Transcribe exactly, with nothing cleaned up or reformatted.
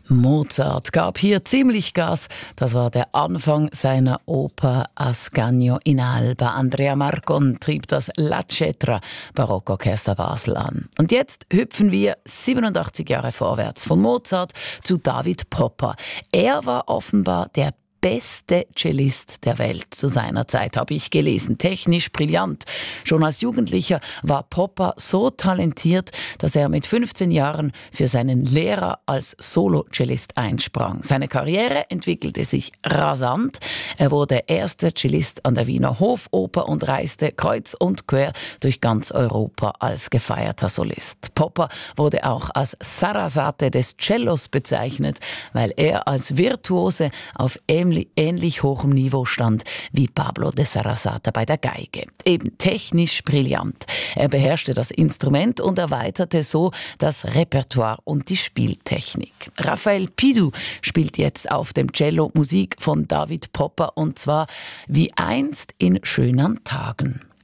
Mozart gab hier ziemlich Gas. Das war der Anfang seiner Oper Ascanio in Alba. Andrea Marcon trieb das La Cetra Barockorchester Basel an. Und jetzt hüpfen wir siebenundachtzig Jahre vorwärts von Mozart zu David Popper. Er war offenbar der beste Cellist der Welt zu seiner Zeit, habe ich gelesen. Technisch brillant. Schon als Jugendlicher war Popper so talentiert, dass er mit fünfzehn Jahren für seinen Lehrer als Solo-Cellist einsprang. Seine Karriere entwickelte sich rasant. Er wurde erster Cellist an der Wiener Hofoper und reiste kreuz und quer durch ganz Europa als gefeierter Solist. Popper wurde auch als Sarasate des Cellos bezeichnet, weil er als Virtuose auf ähnlich ähnlich hohem Niveau stand wie Pablo de Sarasate bei der Geige. Eben technisch brillant. Er beherrschte das Instrument und erweiterte so das Repertoire und die Spieltechnik. Raphael Pidou spielt jetzt auf dem Cello Musik von David Popper, und zwar Wie einst in schönern Tagen.